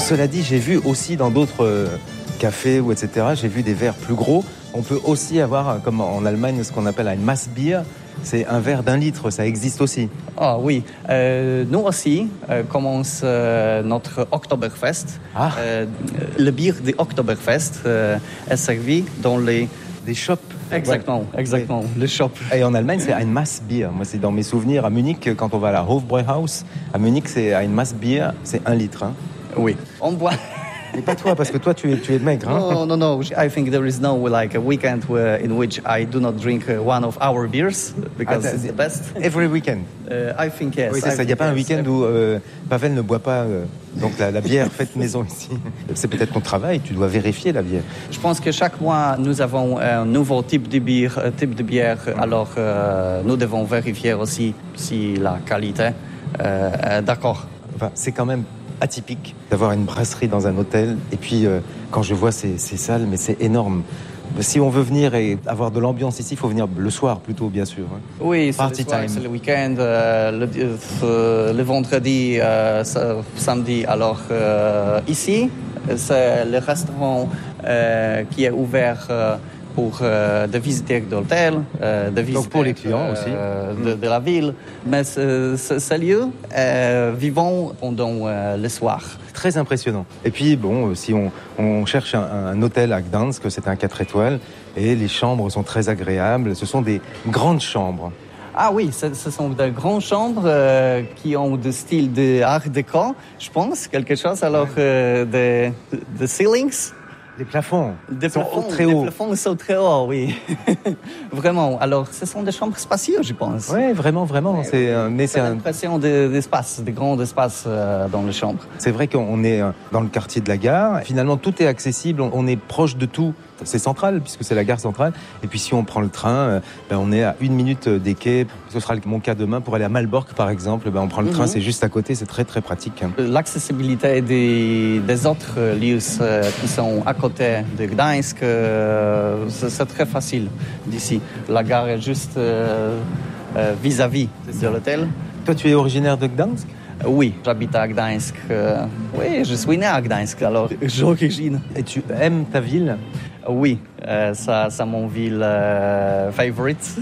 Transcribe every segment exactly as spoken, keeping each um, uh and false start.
Cela dit, j'ai vu aussi dans d'autres euh, cafés ou et cetera, j'ai vu des verres plus gros. On peut aussi avoir, comme en Allemagne, ce qu'on appelle un Massbier. C'est un verre d'un litre, ça existe aussi. Ah oui, euh, nous aussi euh, commence euh, notre Oktoberfest. Ah. Euh, le bière de Oktoberfest euh, est servi dans les... Des shops. Exactement, Ouais. exactement, les shops. Et en Allemagne, c'est ein Massbier. Moi, c'est dans mes souvenirs à Munich, quand on va à la Hofbräuhaus. À Munich, c'est ein Massbier, c'est un litre. Hein. Oui, on boit... Et pas toi, parce que toi, tu es, tu es maigre. Hein? No, no, no. I think there is no like a weekend where, in which I do not drink uh, one of our beers because Ah, it's the best. Every weekend. Uh, I think yes. Oui, c'est I ça. Il n'y a think pas un yes. week-end où euh, Pavel ne boit pas euh, donc la, la bière faite maison ici. C'est peut-être ton travail. Tu dois vérifier la bière. Je pense que chaque mois, nous avons un nouveau type de bière. Type de bière. Alors, euh, nous devons vérifier aussi si la qualité euh, est d'accord. Enfin, c'est quand même atypique d'avoir une brasserie dans un hôtel. Et puis, euh, quand je vois ces, ces salles, mais c'est énorme. Si on veut venir et avoir de l'ambiance ici, il faut venir le soir plutôt, bien sûr. Hein. Oui, c'est Party le soir, time. c'est le week-end, euh, le, euh, le vendredi, euh, samedi. Alors, euh, ici, c'est le restaurant euh, qui est ouvert euh, pour euh, des visiteurs de l'hôtel, euh, des visiteurs Donc pour les clients euh, aussi. de, de la ville. Mais ce, ce, ce lieu est vivant pendant euh, le soir. Très impressionnant. Et puis, bon, si on, on cherche un, un hôtel à Gdansk, c'est un quatre étoiles, et les chambres sont très agréables. Ce sont des grandes chambres. Ah oui, ce, ce sont de grandes chambres euh, qui ont du style de art déco, je pense, quelque chose. Alors, euh, des de ceilings. Les plafonds Des sont plafonds, très des hauts. plafonds sont très hauts, oui. Vraiment. Alors, ce sont des chambres spacieuses, je pense. Oui, vraiment, vraiment. Ouais, c'est, oui. mais C'est c'est, un, l'impression de- d'espace, de grands espaces euh, dans les chambres. c'est vrai qu'on est euh, dans le quartier de la gare. Finalement, tout est accessible. On, on est proche de tout. C'est central, puisque c'est la gare centrale. Et puis, si on prend le train, euh, ben, on est à une minute des quais. Ce sera mon cas demain. Pour aller à Malbork, par exemple, ben, on prend le train, Mhm. c'est juste à côté. C'est très, très pratique. Hein. L'accessibilité des, des autres lieux euh, qui sont à côté de Gdańsk, euh, c'est, c'est très facile d'ici. La gare est juste euh, euh, vis-à-vis de l'hôtel. Toi, tu es originaire de Gdansk? Euh, Oui, j'habite à Gdańsk. Euh, oui, je suis né à Gdańsk, alors j'origine. Et tu aimes ta ville? Oui, euh, ça, c'est mon ville euh, favorite.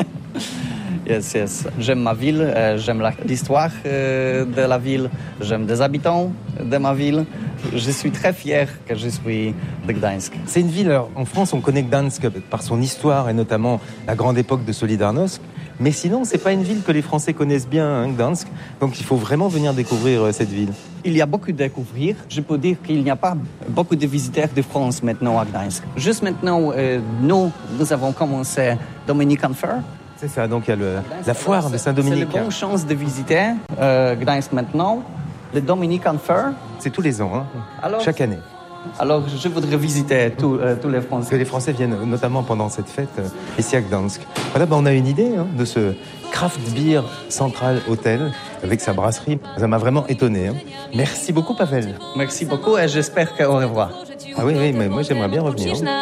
Yes, yes. J'aime ma ville, euh, j'aime la, l'histoire euh, de la ville, j'aime les habitants de ma ville. Je suis très fier que je suis de Gdańsk. C'est une ville, alors, en France, on connaît Gdansk par son histoire et notamment la grande époque de Solidarnosc. Mais sinon, c'est pas une ville que les Français connaissent bien, hein, Gdansk. Donc il faut vraiment venir découvrir euh, cette ville. Il y a beaucoup à découvrir. Je peux dire qu'il n'y a pas beaucoup de visiteurs de France maintenant à Gdańsk. Juste maintenant, euh, nous, nous avons commencé Dominican Fair. C'est ça, donc il y a le, la foire Alors, de c'est- Saint-Dominique. C'est une bonne chance de visiter euh, Gdańsk maintenant. Le Dominican Fair. C'est tous les ans, hein, Alors, chaque année. Alors, je voudrais visiter tous euh, tous les Parce que Français. les Français viennent notamment pendant cette fête euh, ici à Gdansk. Voilà, ben, on a une idée hein, de ce Craft Beer Central Hotel avec sa brasserie. Ça m'a vraiment étonné. Hein. Merci beaucoup, Pavel. Merci beaucoup et j'espère qu'au revoir. Ah oui, oui, mais moi j'aimerais bien revenir. Hein.